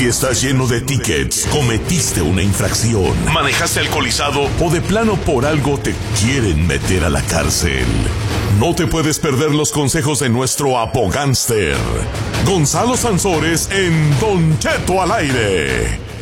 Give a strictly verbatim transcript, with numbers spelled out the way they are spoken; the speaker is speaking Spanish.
Si estás lleno de tickets, cometiste una infracción, manejaste alcoholizado o de plano por algo te quieren meter a la cárcel. No te puedes perder los consejos de nuestro apogánster, Gonzalo Sansores, en Don Cheto al aire.